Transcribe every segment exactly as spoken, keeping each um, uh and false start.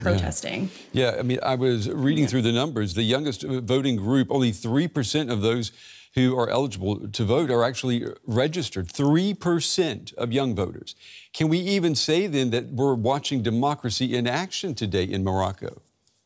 protesting. Yeah. yeah, I mean, I was reading yeah. through the numbers. The youngest voting group, only three percent of those who are eligible to vote are actually registered. three percent of young voters. Can we even say then that we're watching democracy in action today in Morocco?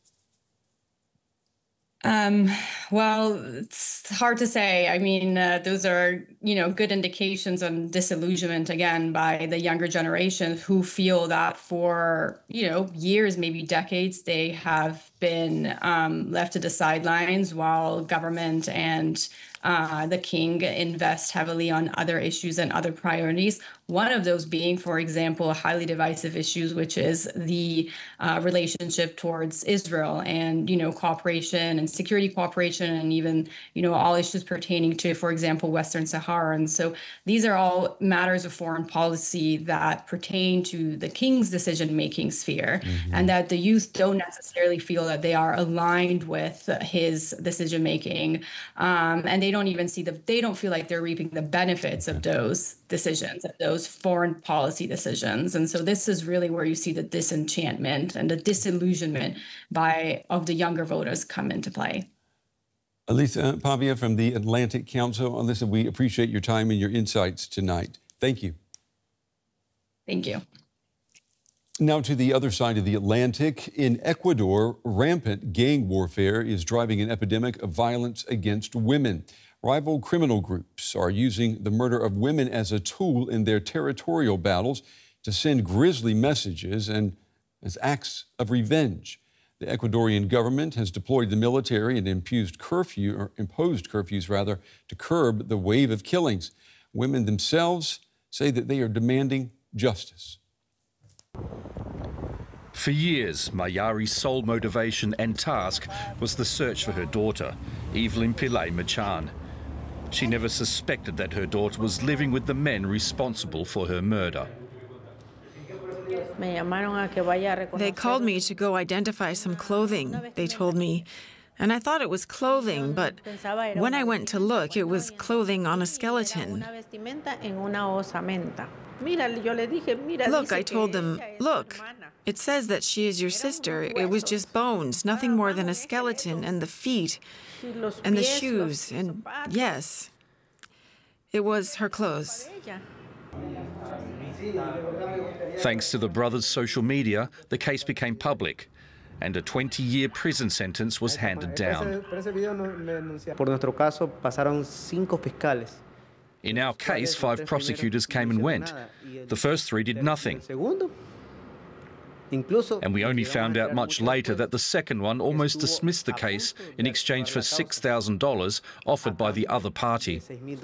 Um, well, it's hard to say. I mean, uh, those are, you know, good indications on disillusionment, again, by the younger generation who feel that for, you know, years, maybe decades, they have been um, left to the sidelines while government and uh, the king invest heavily on other issues and other priorities. One of those being, for example, highly divisive issues, which is the uh, relationship towards Israel and, you know, cooperation and security cooperation and even, you know, all issues pertaining to, for example, Western Sahara. And so these are all matters of foreign policy that pertain to the king's decision-making sphere, mm-hmm. and that the youth don't necessarily feel that they are aligned with his decision-making. Um, and they don't even see the, they don't feel like they're reaping the benefits of those decisions, of those foreign policy decisions. And so this is really where you see the disenchantment and the disillusionment by of the younger voters come into play. Elisa Pavia from the Atlantic Council. Alyssa, we appreciate your time and your insights tonight. Thank you. Thank you. Now to the other side of the Atlantic. In Ecuador, rampant gang warfare is driving an epidemic of violence against women. Rival criminal groups are using the murder of women as a tool in their territorial battles to send grisly messages and as acts of revenge. The Ecuadorian government has deployed the military and imposed curfew, or imposed curfews rather, to curb the wave of killings. Women themselves say that they are demanding justice. For years, Mayari's sole motivation and task was the search for her daughter, Evelyn Pillay Machan. She never suspected that her daughter was living with the men responsible for her murder. They called me to go identify some clothing, they told me. And I thought it was clothing, but when I went to look, it was clothing on a skeleton. Look, I told them, look, it says that she is your sister. It was just bones, nothing more than a skeleton, and the feet, and the shoes, and yes, it was her clothes. Thanks to the brothers' social media, the case became public, and a twenty-year prison sentence was handed down. In our case, five prosecutors came and went. The first three did nothing. And we only found out much later that the second one almost dismissed the case in exchange for six thousand dollars offered by the other party.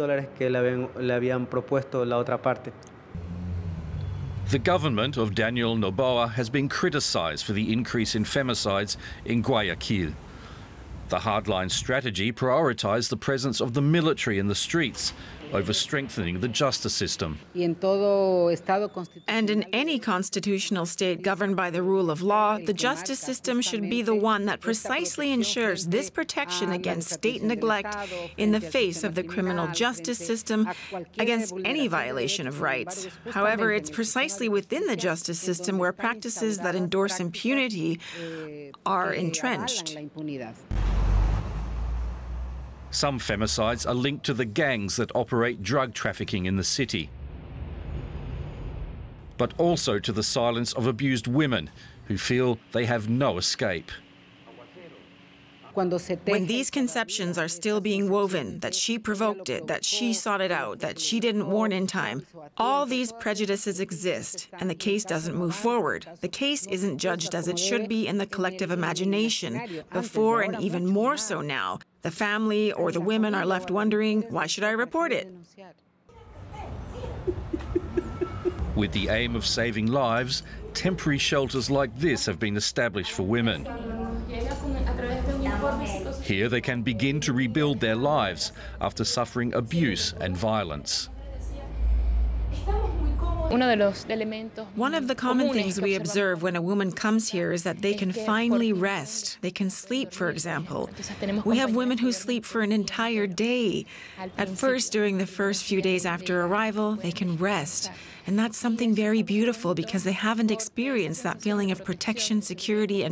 The government of Daniel Noboa has been criticised for the increase in femicides in Guayaquil. The hardline strategy prioritised the presence of the military in the streets over strengthening the justice system. And in any constitutional state governed by the rule of law, the justice system should be the one that precisely ensures this protection against state neglect in the face of the criminal justice system against any violation of rights. However, it's precisely within the justice system where practices that endorse impunity are entrenched. Some femicides are linked to the gangs that operate drug trafficking in the city, but also to the silence of abused women who feel they have no escape. When these conceptions are still being woven, that she provoked it, that she sought it out, that she didn't warn in time, all these prejudices exist, and the case doesn't move forward. The case isn't judged as it should be in the collective imagination. Before, and even more so now, the family or the women are left wondering, why should I report it? With the aim of saving lives, temporary shelters like this have been established for women. Here they can begin to rebuild their lives after suffering abuse and violence. One of the common things we observe when a woman comes here is that they can finally rest. They can sleep, for example. We have women who sleep for an entire day. At first, during the first few days after arrival, they can rest. And that's something very beautiful because they haven't experienced that feeling of protection, security, and